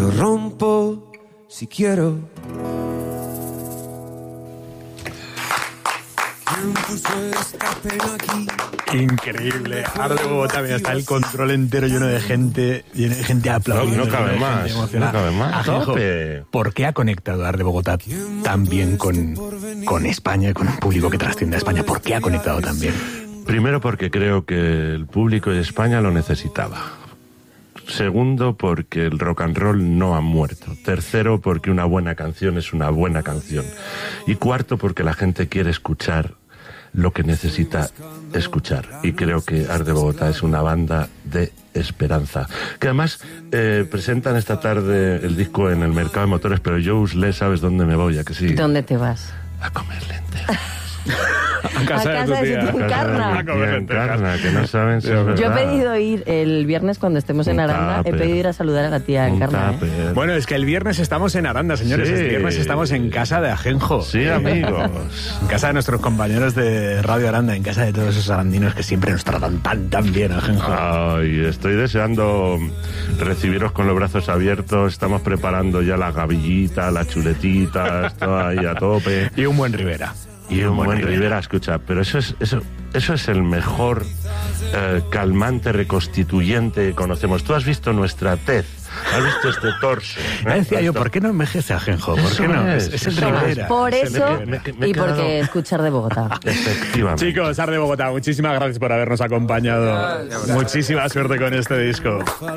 lo rompo si quiero. ¿Quién puso esta pena aquí? Increíble. Arde Bogotá, mira, está el control entero lleno de gente aplaudiendo. No cabe más. No cabe más. Ajenjo, ¿por qué ha conectado Arde Bogotá tan bien con España y con un público que trasciende a España? ¿Por qué ha conectado tan bien? Primero porque creo que el público de España lo necesitaba. Segundo, porque el rock and roll no ha muerto. Tercero, porque una buena canción es una buena canción. Y cuarto, porque la gente quiere escuchar lo que necesita escuchar. Y creo que Arde Bogotá es una banda de esperanza. Que además presentan esta tarde el disco en el mercado de motores, pero yo, Usle, ¿sabes dónde me voy? ¿A que sí? ¿Dónde te vas? A comer lentejas. A casa de tu tía. Encarna. Que no saben si es verdad. Yo he pedido ir el viernes cuando estemos en Aranda, he pedido ir a saludar a la tía Encarna. Bueno, es que el viernes estamos en Aranda, señores. Sí. El viernes estamos en casa de Ajenjo. Sí, amigos. En casa de nuestros compañeros de Radio Aranda, en casa de todos esos arandinos que siempre nos tratan tan bien, Ajenjo. Ay, estoy deseando recibiros con los brazos abiertos. Estamos preparando ya la gavillita, la chuletita, esto ahí a tope. Y un buen Rivera. Y un buen Rivera, escucha, pero eso es el mejor calmante reconstituyente que conocemos. Tú has visto nuestra tez, has visto este torso. Decía yo, ¿por qué no envejece Ajenjo? ¿Por qué no? Es el Rivera. Por eso me y porque escuchar de Bogotá. Efectivamente. Chicos, Arde Bogotá, muchísimas gracias por habernos acompañado. Muchísima suerte con este disco.